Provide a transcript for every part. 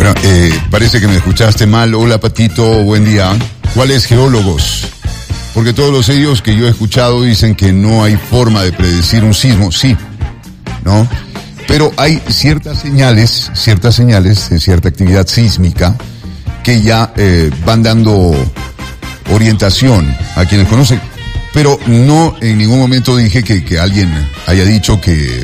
Bueno, parece que me escuchaste mal. Hola, Patito, buen día. ¿Cuáles geólogos? Porque todos los ellos que yo he escuchado dicen que no hay forma de predecir un sismo. Sí, ¿no? Pero hay ciertas señales de cierta actividad sísmica que ya van dando orientación a quienes conocen. Pero no en ningún momento dije que alguien haya dicho que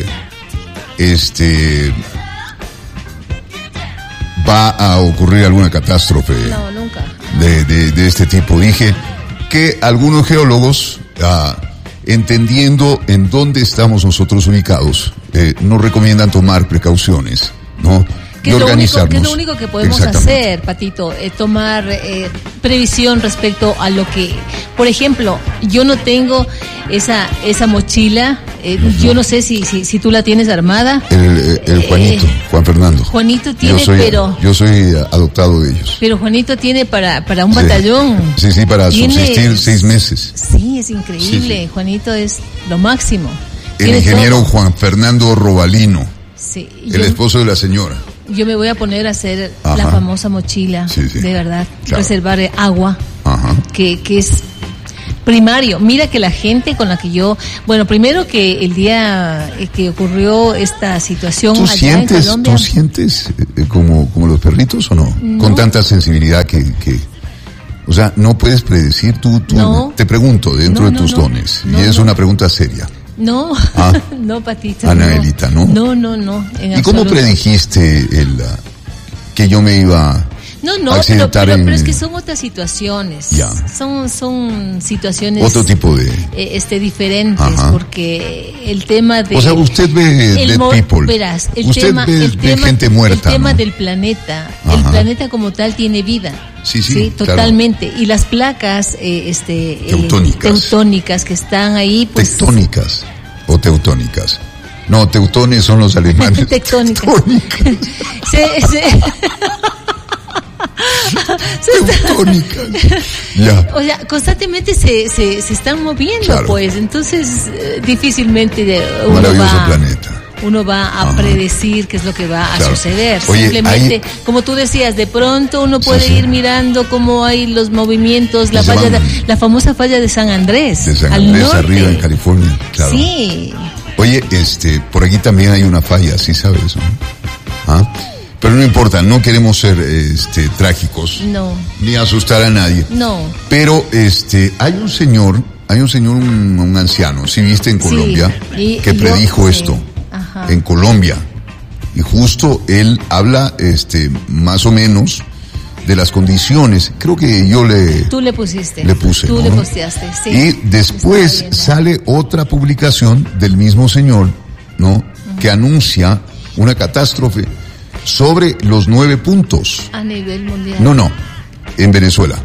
va a ocurrir alguna catástrofe. No, nunca. De este tipo. Dije que algunos geólogos, entendiendo en dónde estamos nosotros ubicados, nos recomiendan tomar precauciones, ¿no? ¿Qué es lo único que podemos hacer, Patito? Tomar previsión respecto a lo que... Por ejemplo, yo no tengo esa mochila, yo no sé si tú la tienes armada. El Juanito, Juan Fernando. Juanito tiene, yo soy adoptado de ellos. Pero Juanito tiene para un batallón. Sí, para subsistir 6 meses. Sí, es increíble. Sí. Juanito es lo máximo. El ingeniero todo. Juan Fernando Robalino. Sí. El esposo de la señora. Yo me voy a poner a hacer la famosa mochila, de verdad, claro. Reservar agua, que es primario. Mira que la gente con la que yo, bueno, primero que el día que ocurrió esta situación allá en Colombia. ¿Tú sientes como los perritos o no? Con tanta sensibilidad que o sea, no puedes predecir tú no. Te pregunto dentro de tus dones, y es una pregunta seria. No, no, Patito. Anaelita, ¿no? No. ¿Y cómo predijiste que yo me iba a accidentar pero es que son otras situaciones. Ya. Son situaciones. Otro tipo de. Diferentes, porque el tema de. O sea, usted ve dead people. Verás, usted ve gente muerta. El tema del planeta. El planeta como tal tiene vida. Sí, totalmente. Claro. Y las placas, teutónicas que están ahí, pues. ¿Tectónicas o teutónicas? No, teutones son los alemanes. Tectónicas. Teutónicas. Ya. O sea, constantemente se están moviendo, claro. Pues. Entonces, difícilmente uno va a predecir qué es lo que va a suceder. Oye, simplemente, como tú decías, de pronto uno puede ir mirando cómo hay los movimientos, la famosa falla de San Andrés. De San Andrés, arriba en California, claro. Sí. Oye, por aquí también hay una falla, ¿sí sabes? ¿Ah? Pero no importa, no queremos ser trágicos. No. Ni asustar a nadie. No. Pero hay un señor, un anciano, ¿sí viste en Colombia? Que predijo esto. Ajá. En Colombia. Y justo él habla más o menos de las condiciones. Creo que Tú le pusiste. Le puse, Tú ¿no? le posteaste, sí. Y después sale otra publicación del mismo señor, ¿no? Que anuncia una catástrofe sobre los 9 puntos. A nivel mundial. No. En Venezuela.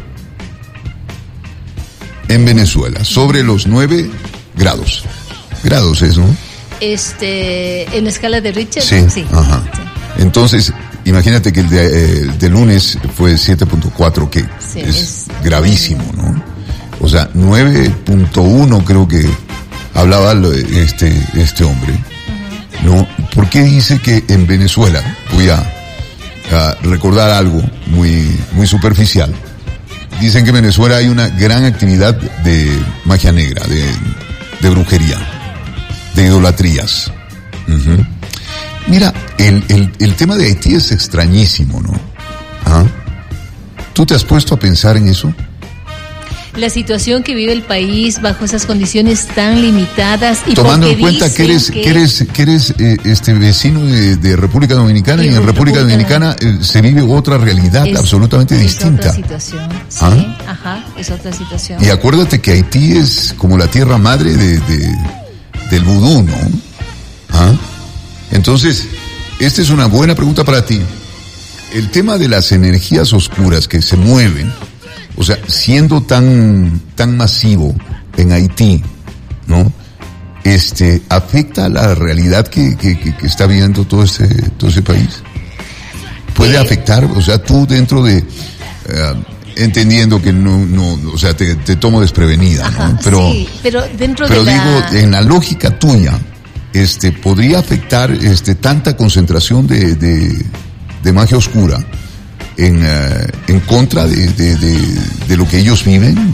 Sobre los 9 grados. Grados es, ¿no? En la escala de Richter. Sí. Ajá. Sí. Entonces, imagínate que el de lunes fue 7.4, que es gravísimo, ¿no? O sea, 9.1 creo que hablaba este hombre. ¿No? ¿Por qué dice que en Venezuela, voy a recordar algo muy, muy superficial, dicen que en Venezuela hay una gran actividad de magia negra, de brujería, de idolatrías? Mira, el tema de Haití es extrañísimo, ¿no? ¿Tú te has puesto a pensar en eso? La situación que vive el país bajo esas condiciones tan limitadas y tomando en cuenta que eres vecino de República Dominicana, y en República Dominicana se vive otra realidad absolutamente distinta. Es otra situación. Sí, es otra situación. Y acuérdate que Haití es como la tierra madre del vudú, ¿no? Entonces, esta es una buena pregunta para ti. El tema de las energías oscuras que se mueven, o sea, siendo tan masivo en Haití, ¿no? ¿Afecta la realidad que está viviendo todo ese país? ¿Puede afectar? O sea, tú dentro de, entendiendo que no, o sea, te tomo desprevenida, ¿no? Pero digo, en la lógica tuya, ¿podría afectar, tanta concentración de magia oscura en contra de lo que ellos viven.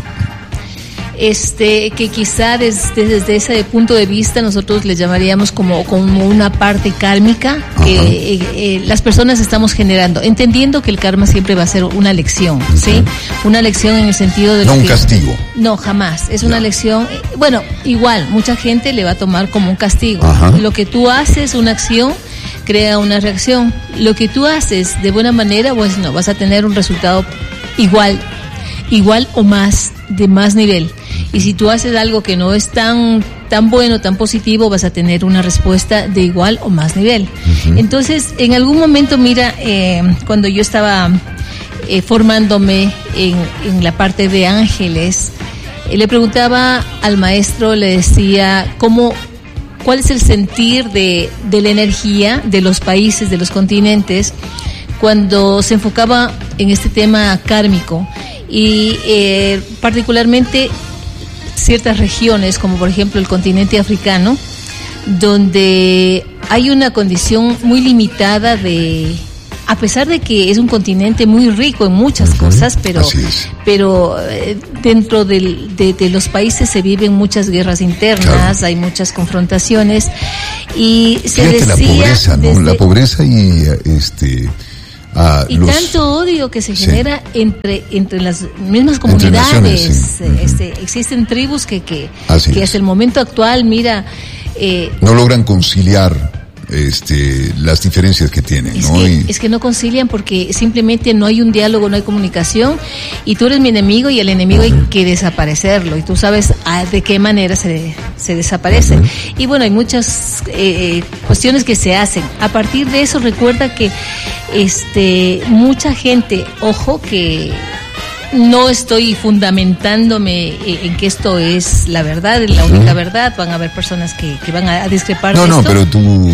Que quizá desde ese punto de vista nosotros le llamaríamos como una parte kármica que las personas estamos generando, entendiendo que el karma siempre va a ser una lección, ¿sí? Una lección en el sentido de... No un castigo. No, jamás. Es una lección, bueno, igual, mucha gente le va a tomar como un castigo. Lo que tú haces, una acción, crea una reacción. Lo que tú haces de buena manera, pues no, vas a tener un resultado igual o más, de más nivel. Y si tú haces algo que no es tan bueno, tan positivo, vas a tener una respuesta de igual o más nivel. Entonces, en algún momento, mira, cuando yo estaba formándome en la parte de ángeles, le preguntaba al maestro, le decía, ¿cuál es el sentir de la energía de los países, de los continentes, cuando se enfocaba en este tema kármico? Y particularmente ciertas regiones, como por ejemplo el continente africano, donde hay una condición muy limitada a pesar de que es un continente muy rico en muchas cosas, pero dentro de los países se viven muchas guerras internas, hay muchas confrontaciones, y se decía... la pobreza, ¿no? La pobreza y tanto odio que se genera entre las mismas comunidades. Existen tribus que hasta el momento actual, mira... no logran conciliar las diferencias que tienen, es que no concilian porque simplemente no hay un diálogo, no hay comunicación, y tú eres mi enemigo y el enemigo hay que desaparecerlo, y tú sabes de qué manera se desaparece. Y bueno, hay muchas cuestiones que se hacen. A partir de eso, recuerda que mucha gente, ojo, que no estoy fundamentándome en que esto es la verdad, es la única verdad. Van a haber personas que van a discrepar de esto. Pero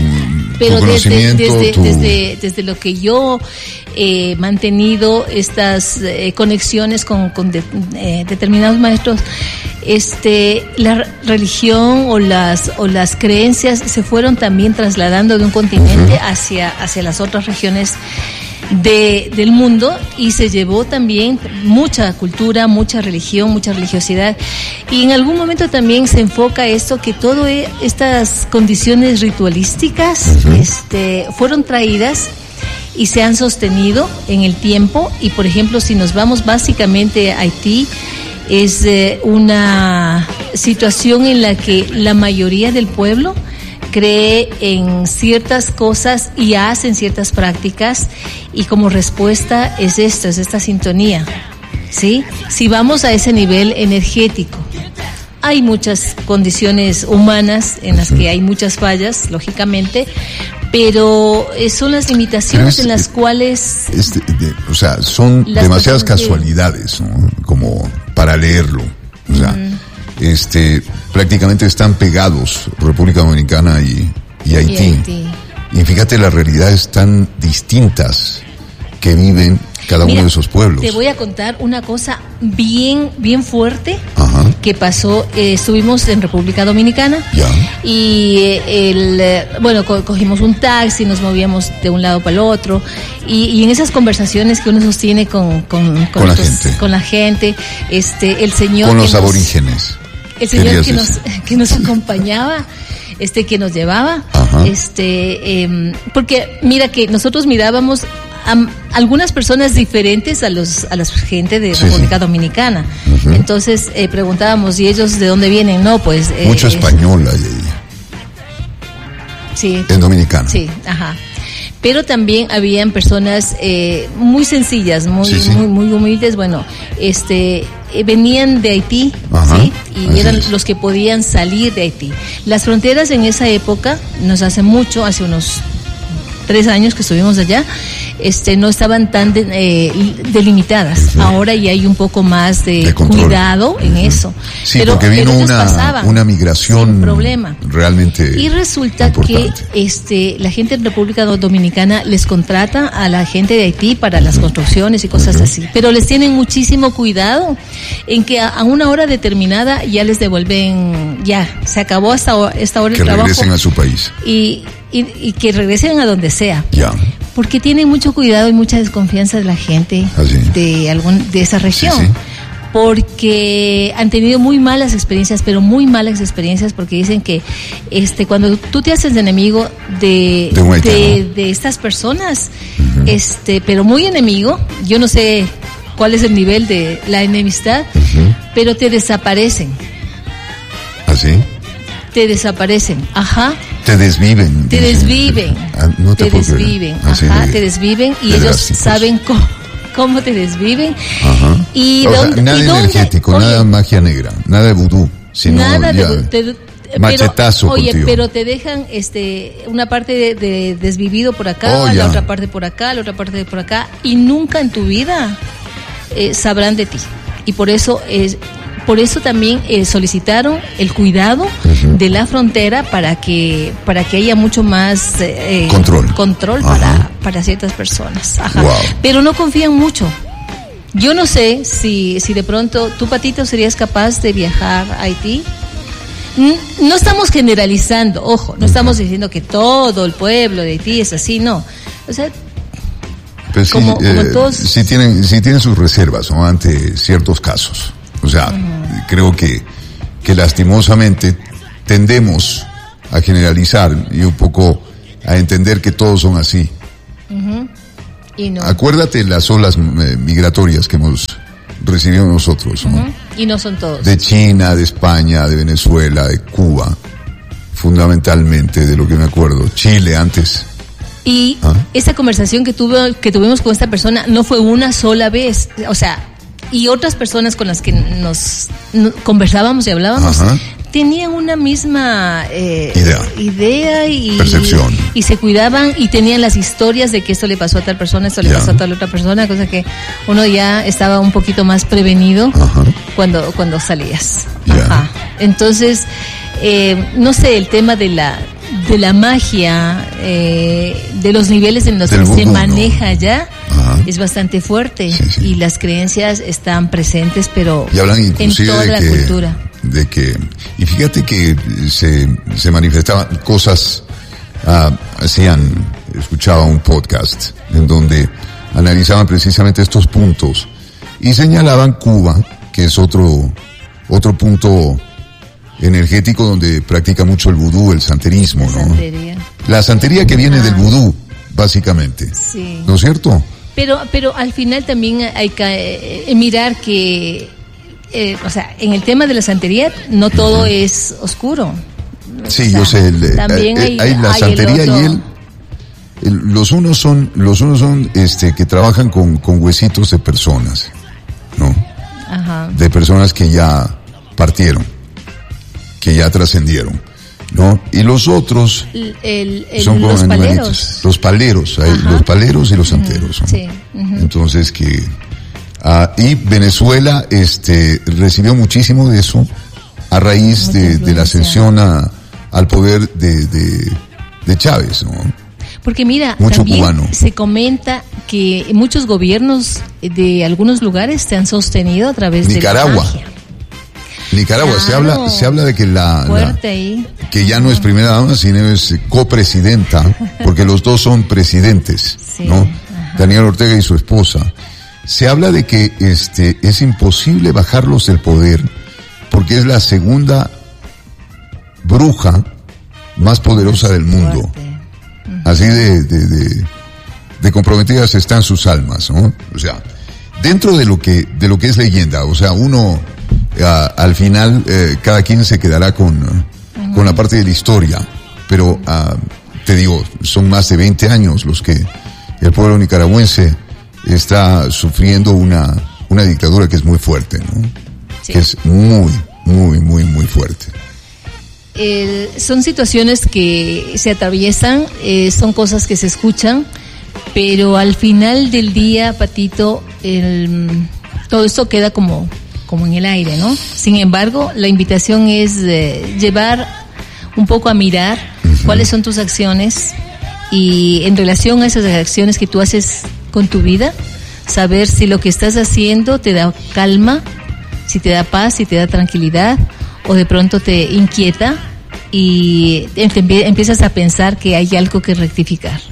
desde lo que yo he mantenido estas conexiones con determinados maestros, la religión o las creencias se fueron también trasladando de un continente hacia las otras regiones del mundo, y se llevó también mucha cultura, mucha religión, mucha religiosidad, y en algún momento también se enfoca esto, que todas estas condiciones ritualísticas fueron traídas y se han sostenido en el tiempo. Y por ejemplo, si nos vamos básicamente a Haití, es una situación en la que la mayoría del pueblo cree en ciertas cosas y hacen ciertas prácticas, y como respuesta es esta sintonía, ¿sí? Si vamos a ese nivel energético, hay muchas condiciones humanas en las que hay muchas fallas, lógicamente, pero son las limitaciones en las cuales... son demasiadas casualidades, ¿no? Como para leerlo, o sea... prácticamente están pegados República Dominicana y Haití. Y fíjate las realidades tan distintas que viven cada uno de esos pueblos. Te voy a contar una cosa bien fuerte que pasó. Estuvimos en República Dominicana y cogimos un taxi, nos movíamos de un lado para el otro, y en esas conversaciones que uno sostiene con la gente, el señor, con los aborígenes, el señor que nos acompañaba, que nos llevaba, porque mira que nosotros mirábamos a algunas personas diferentes a la gente de República Dominicana. Entonces preguntábamos, ¿y ellos de dónde vienen? No, pues mucho español hay ahí. Sí. En Dominicana. Sí, pero también habían personas muy sencillas, muy humildes. Bueno, venían de Haití, ¿sí? Y eran los que podían salir de Haití. Las fronteras en esa época, hace unos 3 años que estuvimos allá, no estaban tan delimitadas. Ahora ya hay un poco más de cuidado en eso. Sí, pero, porque vino una migración sin problema. Realmente. Y resulta importante. Que la gente de República Dominicana les contrata a la gente de Haití para las construcciones y cosas así, pero les tienen muchísimo cuidado en que a una hora determinada ya les devuelven, ya se acabó esta hora el trabajo. Que regresen a su país. Y que regresen a donde sea. Porque tienen mucho cuidado y mucha desconfianza de la gente de esa región. Sí. Porque han tenido muy malas experiencias, pero muy malas experiencias, porque dicen que cuando tú te haces enemigo de estas personas, pero muy enemigo, yo no sé cuál es el nivel de la enemistad, pero te desaparecen. ¿Así? Te desaparecen, ajá. Te desviven. Te desviven. No te desviven, ajá, te desviven y ellos saben cómo te desviven. Ajá. Nada energético, nada magia negra, nada de vudú, sino nada machetazo. Pero te dejan una parte de desvivido por acá, la otra parte por acá, la otra parte por acá, y nunca en tu vida sabrán de ti. Y por eso también solicitaron el cuidado de la frontera para que haya mucho más control para ciertas personas. Ajá. Wow. Pero no confían mucho. Yo no sé si de pronto tú, Patito, serías capaz de viajar a Haití. No estamos generalizando, ojo, no estamos diciendo que todo el pueblo de Haití es así, no. O sea, pero como todos sí tienen sus reservas, ¿no? Ante ciertos casos. O sea, creo que lastimosamente tendemos a generalizar y un poco a entender que todos son así. Y no. Acuérdate las olas migratorias que hemos recibido nosotros, ¿no? Y no son todos. De China, de España, de Venezuela, de Cuba, fundamentalmente, de lo que me acuerdo. Chile antes. Y esa conversación que tuvimos con esta persona no fue una sola vez, o sea, y otras personas con las que nos conversábamos y hablábamos tenían una misma idea y percepción, y se cuidaban y tenían las historias de que esto le pasó a tal persona, esto le pasó a tal otra persona, cosa que uno ya estaba un poquito más prevenido cuando salías. Entonces, no sé, el tema de la magia, de los niveles en los que se maneja ya, es bastante fuerte. Y las creencias están presentes, pero y hablan inclusive en toda la cultura. Y fíjate que se manifestaban cosas, escuchaba un podcast en donde analizaban precisamente estos puntos y señalaban Cuba, que es otro punto energético donde practica mucho el vudú, el santerismo, ¿no? La santería que viene del vudú, básicamente. Sí. ¿No es cierto? Pero al final también hay que mirar que, o sea, en el tema de la santería no todo es oscuro. Sí, yo sé. También hay la santería y los unos son que trabajan con huesitos de personas, ¿no? De personas que ya partieron, que ya trascendieron, ¿no? Y los otros son como los animalitos. Los paleros, los paleros y los santeros, ¿no? Sí. Entonces y Venezuela recibió muchísimo de eso a raíz de la ascensión al poder de Chávez, ¿no? Porque mira, mucho también cubano. Se comenta que muchos gobiernos de algunos lugares se han sostenido a través de la magia. Nicaragua, se habla de que que ya no es primera dama, sino es copresidenta, porque los dos son presidentes, ¿no? Daniel Ortega y su esposa. Se habla de que es imposible bajarlos del poder, porque es la segunda bruja más poderosa del mundo. Así de comprometidas están sus almas, ¿no? O sea, dentro de lo que es leyenda, o sea, uno al final cada quien se quedará con la parte de la historia, pero te digo, son más de 20 años los que el pueblo nicaragüense está sufriendo una dictadura que es muy fuerte, ¿no? Que es muy, muy, muy, muy fuerte. Son situaciones que se atraviesan, son cosas que se escuchan, pero al final del día, Patito, todo esto queda como en el aire, ¿no? Sin embargo, la invitación es llevar un poco a mirar cuáles son tus acciones y en relación a esas acciones que tú haces con tu vida, saber si lo que estás haciendo te da calma, si te da paz, si te da tranquilidad, o de pronto te inquieta y empiezas a pensar que hay algo que rectificar.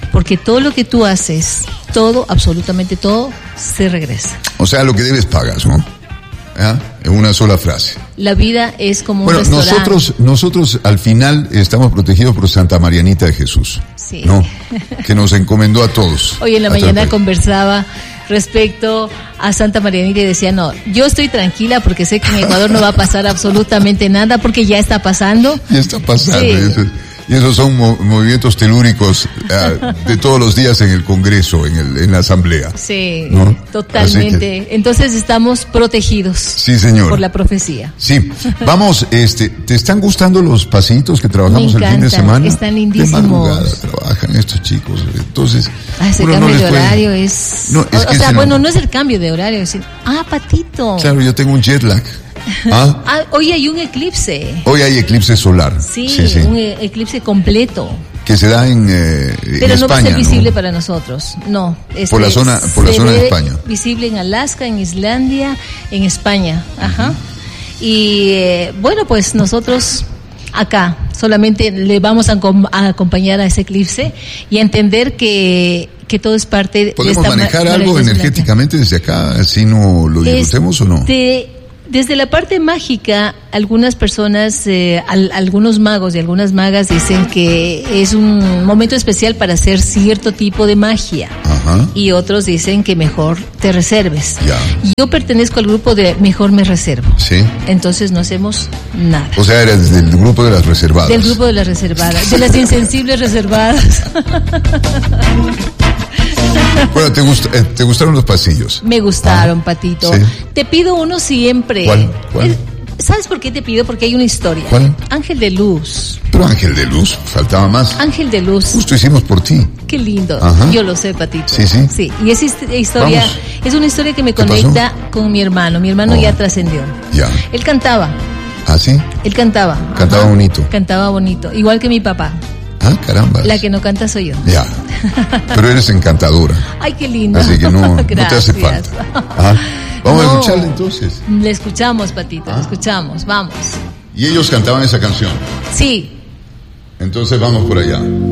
porque todo lo que tú haces, todo, absolutamente todo, se regresa. O sea, lo que debes pagas, ¿no? En una sola frase. La vida es como un restaurante. Nosotros al final estamos protegidos por Santa Marianita de Jesús, sí. ¿no? Que nos encomendó a todos. Hoy en la mañana conversaba respecto a Santa Marianita y decía, no, yo estoy tranquila porque sé que en Ecuador no va a pasar absolutamente nada porque ya está pasando. Ya está pasando. Sí. Y esos son movimientos telúricos de todos los días en el Congreso, en la Asamblea. Sí, ¿no? Totalmente. Entonces estamos protegidos. Sí, señor. Por la profecía. Sí. Vamos, ¿te están gustando los pasitos que trabajamos el fin de semana? Están lindísimos. De madrugada trabajan estos chicos. Entonces, ese cambio de horario es... No, es o sea, bueno, no es el cambio de horario, es decir, Patito. Claro, yo tengo un jet lag. Hoy hay un eclipse. Hoy hay eclipse solar. Sí. Un eclipse completo. Que se da en pero en no España, va a ser visible para nosotros. No. Por la zona de España. Visible en Alaska, en Islandia, en España. Ajá. Y bueno, pues nosotros acá solamente le vamos a acompañar a ese eclipse y a entender que todo es parte de ¿Podemos manejar algo energéticamente desde acá, así no lo disfrutemos o no? Desde la parte mágica, algunas personas, algunos magos y algunas magas dicen que es un momento especial para hacer cierto tipo de magia. Ajá. Y otros dicen que mejor te reserves. Ya. Yo pertenezco al grupo de mejor me reservo. Sí. Entonces no hacemos nada. O sea, eres del grupo de las reservadas. Del grupo de las reservadas, de las insensibles reservadas. Bueno, ¿te gustaron los pasillos? Me gustaron, Patito. ¿Sí? Te pido uno siempre. ¿Cuál? ¿Sabes por qué te pido? Porque hay una historia. ¿Cuál? Ángel de Luz. Pero Ángel de Luz, faltaba más. Ángel de Luz. Justo hicimos por ti. Qué lindo. Ajá. Yo lo sé, Patito. Sí, sí. Sí, y esa historia, es una historia que me conecta con mi hermano. Mi hermano ya trascendió. Ya. Él cantaba. ¿Ah, sí? Él cantaba. Cantaba bonito. Cantaba bonito, igual que mi papá. Ah, caramba. La que no canta soy yo. Ya. Pero eres encantadora. Ay, qué lindo. Así que no te hace falta. Ajá. Vamos a escucharla entonces. Le escuchamos, Patito, le escuchamos. Vamos. Y ellos cantaban esa canción. Sí. Entonces vamos por allá.